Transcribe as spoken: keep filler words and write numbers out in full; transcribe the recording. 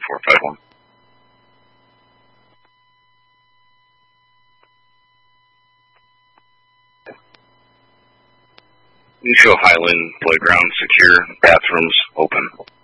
four five one. You show Highland Playground secure, bathrooms open.